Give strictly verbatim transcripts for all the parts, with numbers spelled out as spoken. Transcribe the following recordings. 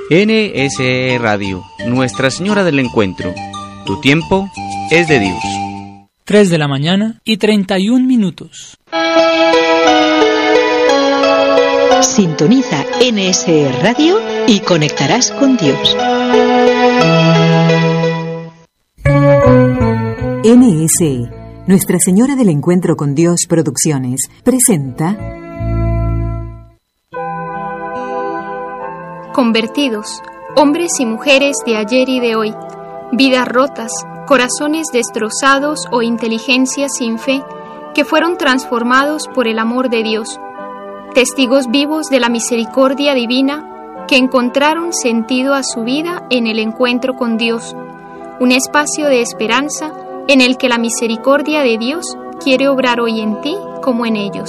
N S E Radio, Nuestra Señora del Encuentro. Tu tiempo es de Dios. tres de la mañana y treinta y un minutos. Sintoniza N S E Radio y conectarás con Dios. N S E, Nuestra Señora del Encuentro con Dios Producciones, presenta Convertidos, hombres y mujeres de ayer y de hoy, vidas rotas, corazones destrozados o inteligencias sin fe, que fueron transformados por el amor de Dios, testigos vivos de la misericordia divina, que encontraron sentido a su vida en el encuentro con Dios, un espacio de esperanza en el que la misericordia de Dios quiere obrar hoy en ti como en ellos.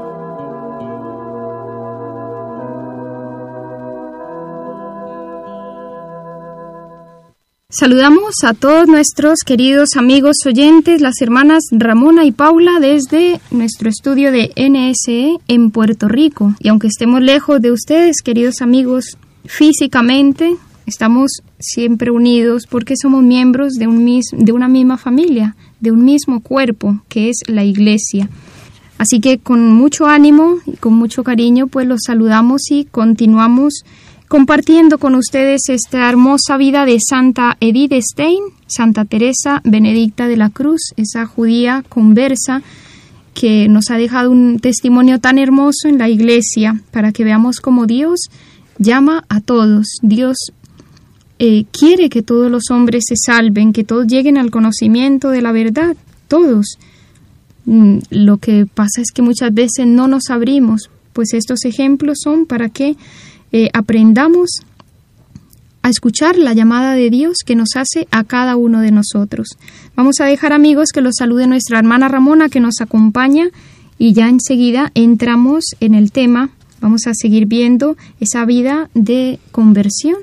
Saludamos a todos nuestros queridos amigos oyentes, las hermanas Ramona y Paula desde nuestro estudio de N S E en Puerto Rico. Y aunque estemos lejos de ustedes, queridos amigos, físicamente estamos siempre unidos porque somos miembros de, un mis- de una misma familia, de un mismo cuerpo que es la Iglesia. Así que con mucho ánimo y con mucho cariño pues los saludamos y continuamos compartiendo con ustedes esta hermosa vida de Santa Edith Stein, Santa Teresa Benedicta de la Cruz, esa judía conversa que nos ha dejado un testimonio tan hermoso en la Iglesia para que veamos cómo Dios llama a todos. Dios eh, quiere que todos los hombres se salven, que todos lleguen al conocimiento de la verdad, todos. Mm, lo que pasa es que muchas veces no nos abrimos, pues estos ejemplos son para que Eh, aprendamos a escuchar la llamada de Dios que nos hace a cada uno de nosotros. Vamos a dejar, amigos, que los salude nuestra hermana Ramona, que nos acompaña, y ya enseguida entramos en el tema. Vamos a seguir viendo esa vida de conversión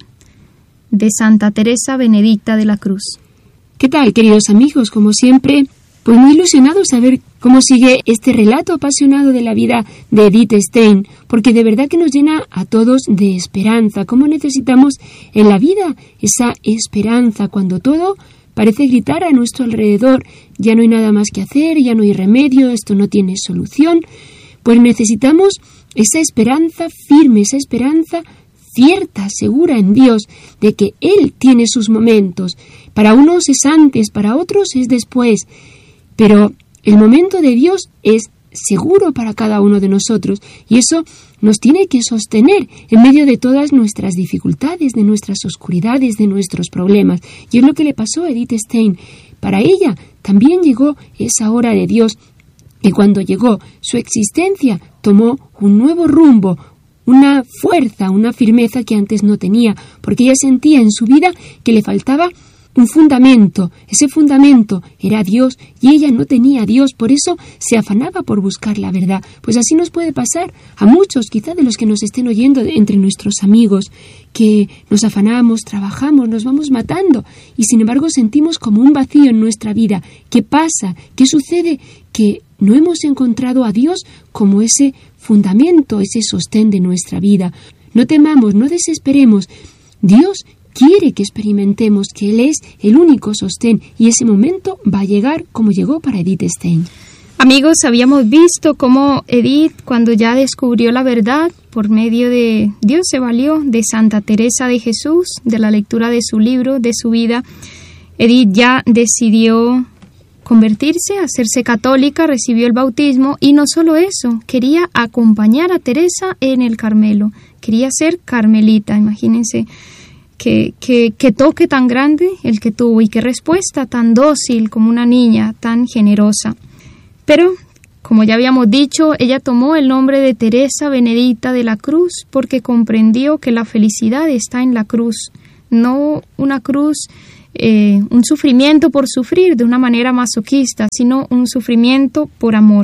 de Santa Teresa Benedicta de la Cruz. ¿Qué tal, queridos amigos? Como siempre, pues muy ilusionados a ver cómo sigue este relato apasionado de la vida de Edith Stein, porque de verdad que nos llena a todos de esperanza. Cómo necesitamos en la vida esa esperanza cuando todo parece gritar a nuestro alrededor: ya no hay nada más que hacer, ya no hay remedio, esto no tiene solución. Pues necesitamos esa esperanza firme, esa esperanza cierta, segura en Dios, de que Él tiene sus momentos. Para unos es antes, para otros es después, pero el momento de Dios es seguro para cada uno de nosotros, y eso nos tiene que sostener en medio de todas nuestras dificultades, de nuestras oscuridades, de nuestros problemas. Y es lo que le pasó a Edith Stein. Para ella también llegó esa hora de Dios, y cuando llegó, su existencia tomó un nuevo rumbo, una fuerza, una firmeza que antes no tenía, porque ella sentía en su vida que le faltaba un fundamento. Ese fundamento era Dios, y ella no tenía a Dios, por eso se afanaba por buscar la verdad. Pues así nos puede pasar a muchos, quizá de los que nos estén oyendo entre nuestros amigos, que nos afanamos, trabajamos, nos vamos matando, y sin embargo sentimos como un vacío en nuestra vida. ¿Qué pasa? ¿Qué sucede? Que no hemos encontrado a Dios como ese fundamento, ese sostén de nuestra vida. No temamos, no desesperemos. Dios quiere que experimentemos que Él es el único sostén, y ese momento va a llegar como llegó para Edith Stein. Amigos, habíamos visto cómo Edith, cuando ya descubrió la verdad, por medio de Dios se valió de Santa Teresa de Jesús, de la lectura de su libro, de su vida. Edith ya decidió convertirse, hacerse católica, recibió el bautismo, y no solo eso, quería acompañar a Teresa en el Carmelo, quería ser carmelita. Imagínense qué, qué, qué toque tan grande el que tuvo, y qué respuesta tan dócil, como una niña tan generosa. Pero, como ya habíamos dicho, ella tomó el nombre de Teresa Benedicta de la Cruz porque comprendió que la felicidad está en la cruz, no una cruz Eh, un sufrimiento por sufrir de una manera masoquista, sino un sufrimiento por amor.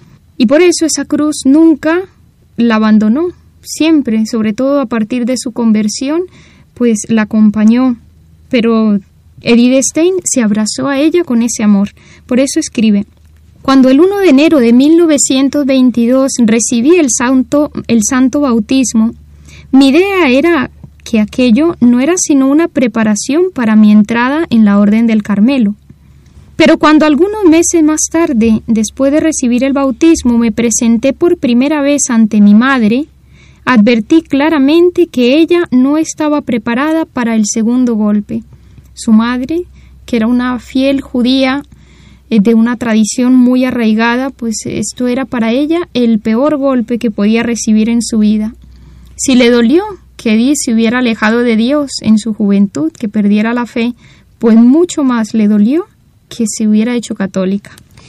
Y por eso esa cruz nunca la abandonó, siempre, sobre todo a partir de su conversión, pues la acompañó. Pero Edith Stein se abrazó a ella con ese amor. Por eso escribe: cuando el primero de enero de mil novecientos veintidós recibí el santo, el santo bautismo, mi idea era que aquello no era sino una preparación para mi entrada en la Orden del Carmelo. Pero cuando algunos meses más tarde, después de recibir el bautismo, me presenté por primera vez ante mi madre, advertí claramente que ella no estaba preparada para el segundo golpe. Su madre, que era una fiel judía de una tradición muy arraigada, pues esto era para ella el peor golpe que podía recibir en su vida. Si le dolió que Edith se hubiera alejado de Dios en su juventud, que perdiera la fe, pues mucho más le dolió que se hubiera hecho católica.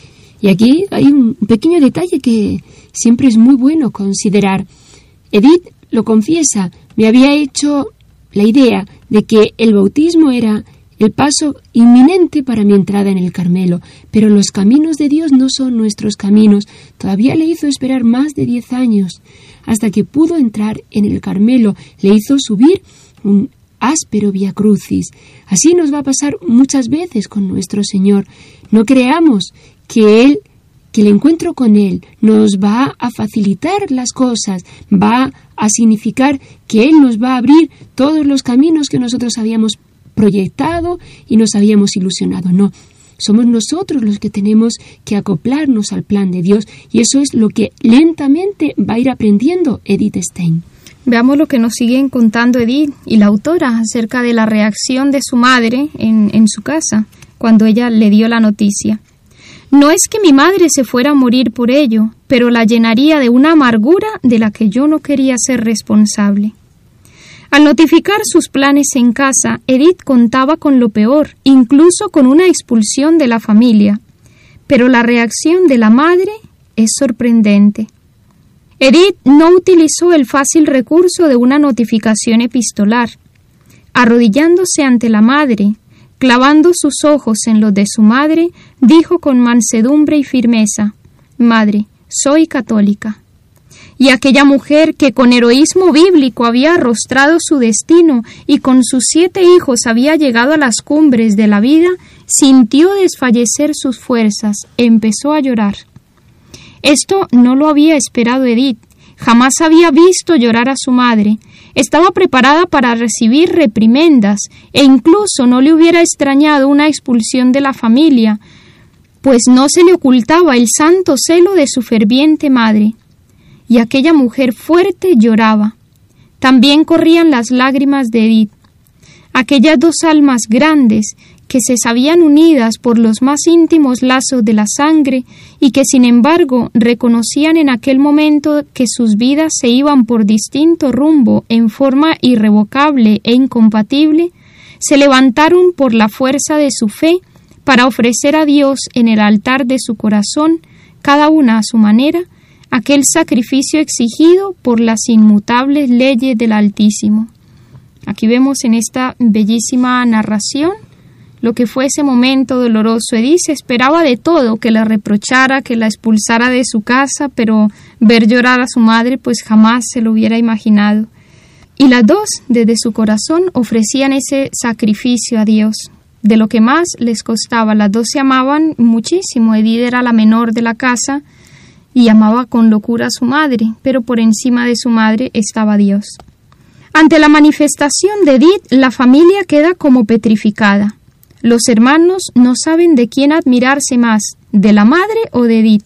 Y aquí hay un pequeño detalle que siempre es muy bueno considerar. Edith lo confiesa, me había hecho la idea de que el bautismo era el paso inminente para mi entrada en el Carmelo, pero los caminos de Dios no son nuestros caminos. Todavía le hizo esperar más de diez años hasta que pudo entrar en el Carmelo. Le hizo subir un áspero vía crucis. Así nos va a pasar muchas veces con nuestro Señor. No creamos que Él, que el encuentro con Él nos va a facilitar las cosas, va a significar que Él nos va a abrir todos los caminos que nosotros habíamos proyectado y nos habíamos ilusionado. No, somos nosotros los que tenemos que acoplarnos al plan de Dios, y eso es lo que lentamente va a ir aprendiendo Edith Stein. Veamos lo que nos siguen contando Edith y la autora acerca de la reacción de su madre en, en su casa cuando ella le dio la noticia. No es que mi madre se fuera a morir por ello, pero la llenaría de una amargura de la que yo no quería ser responsable. Al notificar sus planes en casa, Edith contaba con lo peor, incluso con una expulsión de la familia. Pero la reacción de la madre es sorprendente. Edith no utilizó el fácil recurso de una notificación epistolar. Arrodillándose ante la madre, clavando sus ojos en los de su madre, dijo con mansedumbre y firmeza: «Madre, soy católica». Y aquella mujer que con heroísmo bíblico había arrostrado su destino y con sus siete hijos había llegado a las cumbres de la vida, sintió desfallecer sus fuerzas, empezó a llorar. Esto no lo había esperado Edith, jamás había visto llorar a su madre, estaba preparada para recibir reprimendas e incluso no le hubiera extrañado una expulsión de la familia, pues no se le ocultaba el santo celo de su ferviente madre. Y aquella mujer fuerte lloraba. También corrían las lágrimas de Edith. Aquellas dos almas grandes que se sabían unidas por los más íntimos lazos de la sangre y que sin embargo reconocían en aquel momento que sus vidas se iban por distinto rumbo en forma irrevocable e incompatible, se levantaron por la fuerza de su fe para ofrecer a Dios en el altar de su corazón, cada una a su manera, aquel sacrificio exigido por las inmutables leyes del Altísimo. Aquí vemos en esta bellísima narración lo que fue ese momento doloroso. Edith se esperaba de todo, que la reprochara, que la expulsara de su casa, pero ver llorar a su madre pues jamás se lo hubiera imaginado. Y las dos, desde su corazón, ofrecían ese sacrificio a Dios, de lo que más les costaba. Las dos se amaban muchísimo. Edith era la menor de la casa y amaba con locura a su madre, pero por encima de su madre estaba Dios. Ante la manifestación de Edith, la familia queda como petrificada. Los hermanos no saben de quién admirarse más, de la madre o de Edith.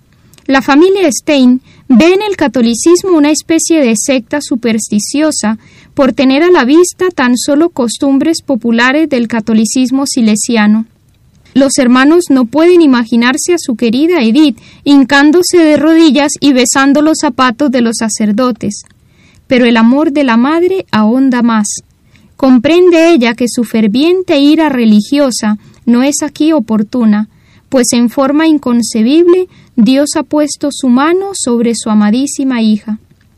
La familia Stein ve en el catolicismo una especie de secta supersticiosa por tener a la vista tan solo costumbres populares del catolicismo silesiano. Los hermanos no pueden imaginarse a su querida Edith hincándose de rodillas y besando los zapatos de los sacerdotes. Pero el amor de la madre ahonda más. Comprende ella que su ferviente ira religiosa no es aquí oportuna, pues en forma inconcebible Dios ha puesto su mano sobre su amadísima hija.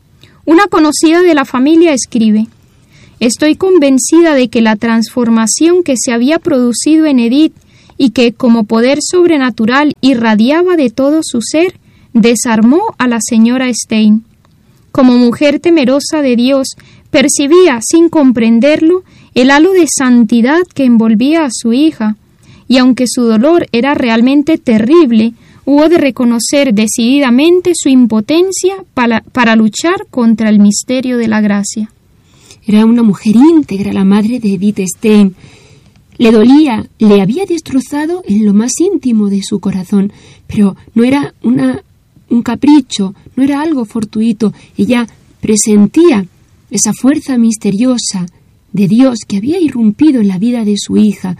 Una conocida de la familia escribe: «Estoy convencida de que la transformación que se había producido en Edith y que como poder sobrenatural irradiaba de todo su ser, desarmó a la señora Stein. Como mujer temerosa de Dios, percibía, sin comprenderlo, el halo de santidad que envolvía a su hija, y aunque su dolor era realmente terrible, hubo de reconocer decididamente su impotencia para, para luchar contra el misterio de la gracia». Era una mujer íntegra, la madre de Edith Stein. Le dolía, le había destrozado en lo más íntimo de su corazón, pero no era una, un capricho, no era algo fortuito. Ella presentía esa fuerza misteriosa de Dios que había irrumpido en la vida de su hija.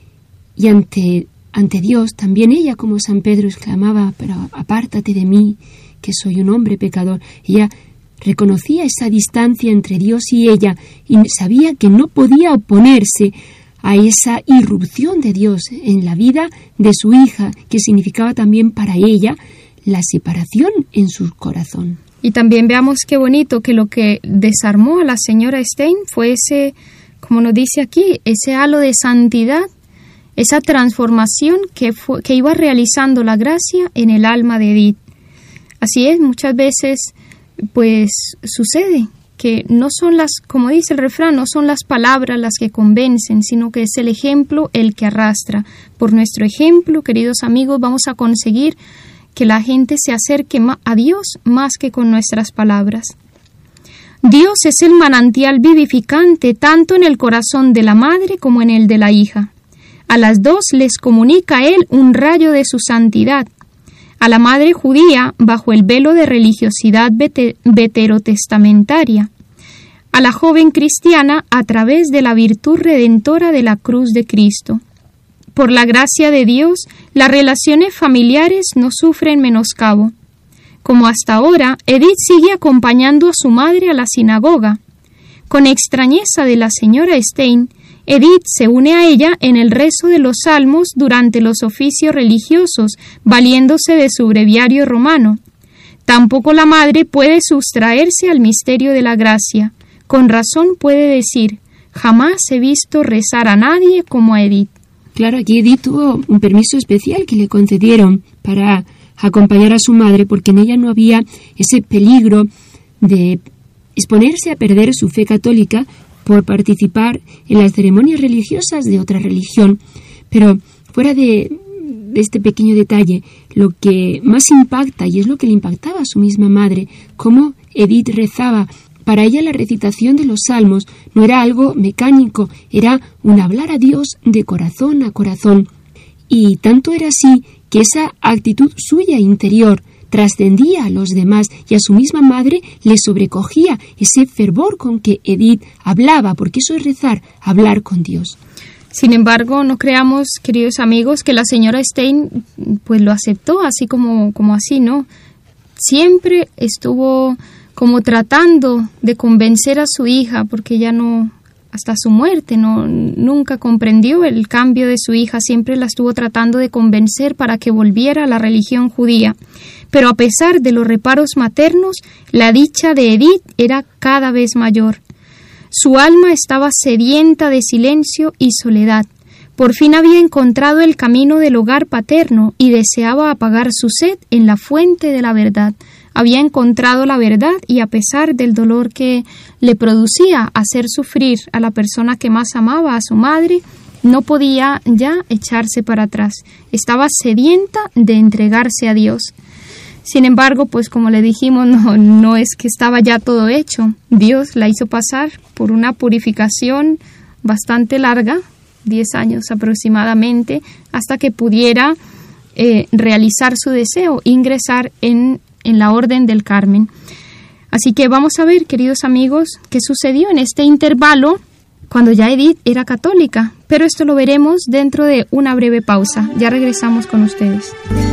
Y ante, ante Dios también ella, como San Pedro, exclamaba: pero apártate de mí, que soy un hombre pecador. Ella reconocía esa distancia entre Dios y ella y sabía que no podía oponerse a esa irrupción de Dios en la vida de su hija, que significaba también para ella la separación en su corazón. Y también veamos qué bonito que lo que desarmó a la señora Stein fue ese, como nos dice aquí, ese halo de santidad, esa transformación que, fue, que iba realizando la gracia en el alma de Edith. Así es, muchas veces pues sucede que no son las, como dice el refrán, no son las palabras las que convencen, sino que es el ejemplo el que arrastra. Por nuestro ejemplo, queridos amigos, vamos a conseguir que la gente se acerque a Dios más que con nuestras palabras. Dios es el manantial vivificante tanto en el corazón de la madre como en el de la hija. A las dos les comunica Él un rayo de su santidad. A la madre judía bajo el velo de religiosidad veterotestamentaria, a la joven cristiana a través de la virtud redentora de la cruz de Cristo. Por la gracia de Dios, las relaciones familiares no sufren menoscabo. Como hasta ahora, Edith sigue acompañando a su madre a la sinagoga. Con extrañeza de la señora Stein, Edith se une a ella en el rezo de los salmos durante los oficios religiosos, valiéndose de su breviario romano. Tampoco la madre puede sustraerse al misterio de la gracia. Con razón puede decir: jamás he visto rezar a nadie como a Edith. Claro, aquí Edith tuvo un permiso especial que le concedieron para acompañar a su madre, porque en ella no había ese peligro de exponerse a perder su fe católica por participar en las ceremonias religiosas de otra religión. Pero fuera de, de este pequeño detalle, lo que más impacta, y es lo que le impactaba a su misma madre, cómo Edith rezaba. Para ella la recitación de los salmos no era algo mecánico, era un hablar a Dios de corazón a corazón. Y tanto era así que esa actitud suya interior trascendía a los demás y a su misma madre le sobrecogía ese fervor con que Edith hablaba, porque eso es rezar, hablar con Dios. Sin embargo, no creamos, queridos amigos, que la señora Stein pues lo aceptó así como, como así, ¿no? Siempre estuvo como tratando de convencer a su hija, porque ella no, hasta su muerte, no, nunca comprendió el cambio de su hija, siempre la estuvo tratando de convencer para que volviera a la religión judía. Pero a pesar de los reparos maternos, la dicha de Edith era cada vez mayor. Su alma estaba sedienta de silencio y soledad. Por fin había encontrado el camino del hogar paterno y deseaba apagar su sed en la fuente de la verdad. Había encontrado la verdad y, a pesar del dolor que le producía hacer sufrir a la persona que más amaba, a su madre, no podía ya echarse para atrás. Estaba sedienta de entregarse a Dios. Sin embargo, pues como le dijimos, no, no es que estaba ya todo hecho. Dios la hizo pasar por una purificación bastante larga, diez años aproximadamente, hasta que pudiera eh, realizar su deseo, ingresar en, en la Orden del Carmen. Así que vamos a ver, queridos amigos, qué sucedió en este intervalo cuando ya Edith era católica. Pero esto lo veremos dentro de una breve pausa. Ya regresamos con ustedes.